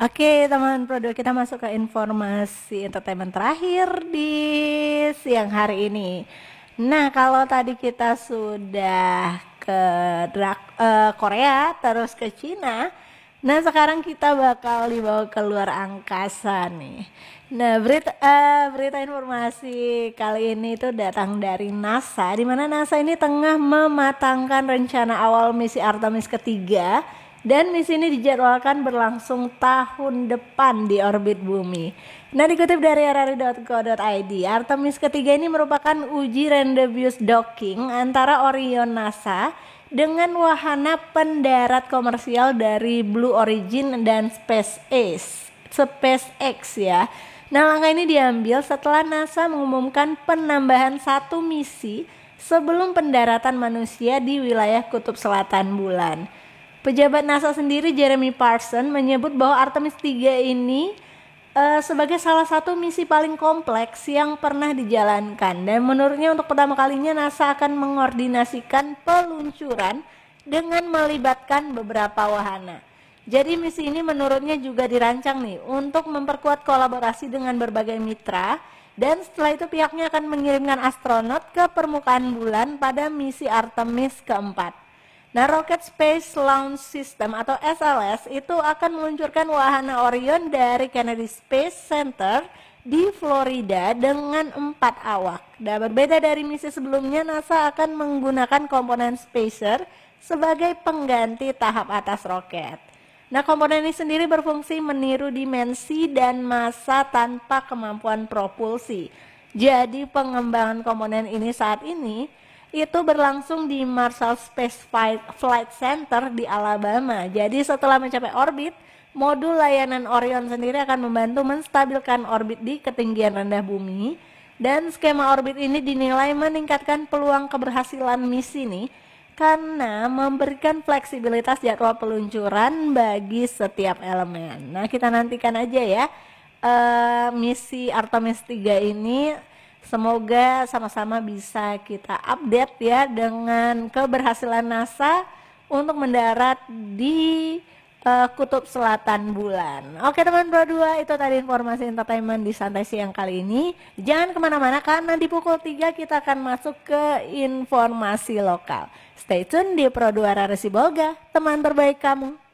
Oke teman Pro 2, kita masuk ke informasi entertainment terakhir di siang hari ini. Nah, kalau tadi kita sudah ke Korea, terus ke Cina. Nah, sekarang kita bakal dibawa ke luar angkasa nih. Nah, berita informasi kali ini itu datang dari NASA, di mana NASA ini tengah mematangkan rencana awal misi Artemis ketiga, dan misi ini dijadwalkan berlangsung tahun depan di orbit bumi. Nah, dikutip dari rri.co.id, Artemis ketiga ini merupakan uji rendezvous docking antara Orion NASA dengan wahana pendarat komersial dari Blue Origin dan SpaceX ya. Nah, langkah ini diambil setelah NASA mengumumkan penambahan satu misi sebelum pendaratan manusia di wilayah kutub selatan bulan. Pejabat NASA sendiri, Jeremy Parsons, menyebut bahwa Artemis 3 ini sebagai salah satu misi paling kompleks yang pernah dijalankan. Dan menurutnya untuk pertama kalinya NASA akan mengordinasikan peluncuran dengan melibatkan beberapa wahana. Jadi misi ini menurutnya juga dirancang nih untuk memperkuat kolaborasi dengan berbagai mitra. Dan setelah itu pihaknya akan mengirimkan astronot ke permukaan bulan pada misi Artemis keempat. Nah, Rocket Space Launch System atau SLS itu akan meluncurkan wahana Orion dari Kennedy Space Center di Florida dengan 4 awak. Dan berbeda dari misi sebelumnya, NASA akan menggunakan komponen Spacer sebagai pengganti tahap atas roket. Nah, komponen ini sendiri berfungsi meniru dimensi dan massa tanpa kemampuan propulsi. Jadi pengembangan komponen ini saat ini itu berlangsung di Marshall Space Flight Center di Alabama. Jadi setelah mencapai orbit, modul layanan Orion sendiri akan membantu menstabilkan orbit di ketinggian rendah bumi. Dan skema orbit ini dinilai meningkatkan peluang keberhasilan misi nih, karena memberikan fleksibilitas jadwal peluncuran bagi setiap elemen. Nah, kita nantikan aja ya misi Artemis 3 ini. Semoga sama-sama bisa kita update ya dengan keberhasilan NASA untuk mendarat di kutub selatan bulan. Oke teman Pro 2, itu tadi informasi entertainment di Santai Siang kali ini. Jangan kemana-mana karena di pukul 3 kita akan masuk ke informasi lokal. Stay tune di Pro 2 Raresi Boga, teman terbaik kamu.